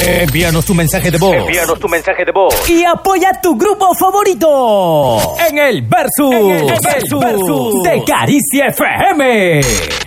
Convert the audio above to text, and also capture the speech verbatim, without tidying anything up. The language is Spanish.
Envíanos tu mensaje de voz. Envíanos tu mensaje de voz. Y apoya tu grupo favorito en el Versus, en el Versus de Caricia F M.